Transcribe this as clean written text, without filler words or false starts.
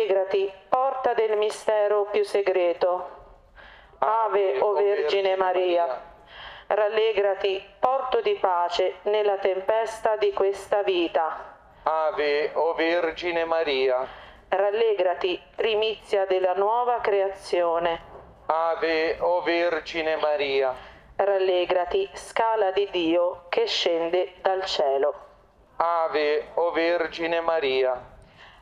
Rallegrati, porta del mistero più segreto. Ave, o Vergine Maria. Rallegrati, porto di pace nella tempesta di questa vita. Ave, o Vergine Maria. Rallegrati, primizia della nuova creazione. Ave, o Vergine Maria. Rallegrati, scala di Dio che scende dal cielo. Ave, o Vergine Maria.